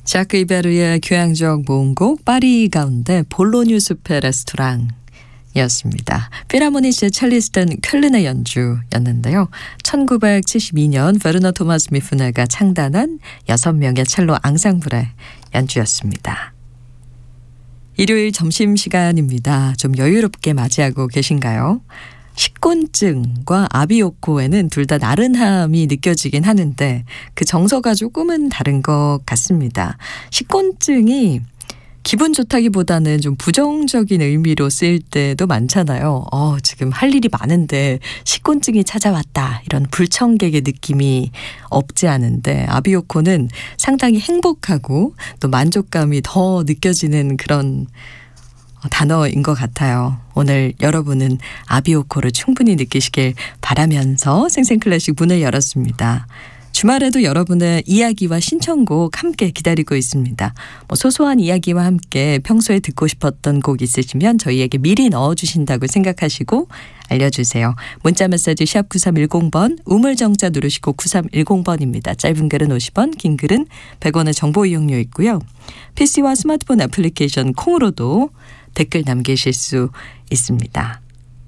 자크 이베르의 교향적 모음곡 파리 가운데 볼로뉴 숲의 레스토랑 이었습니다. 필하모니스의 첼리스트는 쾰른의 연주였는데요. 1972년 베르너 토마스 미프네가 창단한 6명의 첼로 앙상블의 연주였습니다. 일요일 점심시간입니다. 좀 여유롭게 맞이하고 계신가요? 식곤증과 아비오코에는 둘 다 나른함이 느껴지긴 하는데 그 정서가 조금은 다른 것 같습니다. 식곤증이 기분 좋다기보다는 좀 부정적인 의미로 쓰일 때도 많잖아요. 지금 할 일이 많은데 식곤증이 찾아왔다. 이런 불청객의 느낌이 없지 않은데 아비오코는 상당히 행복하고 또 만족감이 더 느껴지는 그런 단어인 것 같아요. 오늘 여러분은 아비오코를 충분히 느끼시길 바라면서 생생클래식 문을 열었습니다. 주말에도 여러분의 이야기와 신청곡 함께 기다리고 있습니다. 소소한 이야기와 함께 평소에 듣고 싶었던 곡 있으시면 저희에게 미리 넣어주신다고 생각하시고 알려주세요. 문자메시지 샵 9310번 우물정자 누르시고 9310번입니다. 짧은 글은 50원, 긴 글은 100원의 정보 이용료 있고요. PC와 스마트폰 애플리케이션 콩으로도 댓글 남기실 수 있습니다.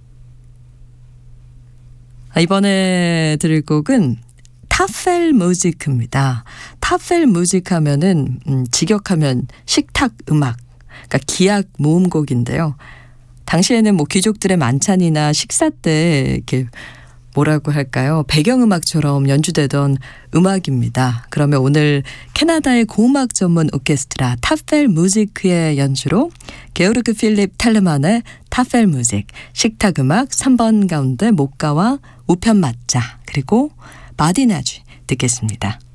이번에 들을 곡은 타펠 무지크입니다. 타펠 무지크 하면은 직역하면 식탁 음악, 그러니까 기악 모음곡인데요. 당시에는 귀족들의 만찬이나 식사 때 이렇게 뭐라고 할까요? 배경음악처럼 연주되던 음악입니다. 그러면 오늘 캐나다의 고음악 전문 오케스트라 타펠 무지크의 연주로 게오르크 필립 텔레만의 타펠 무직, 식탁음악 3번 가운데 목가와 우편 맞자 그리고 바디나주 듣겠습니다.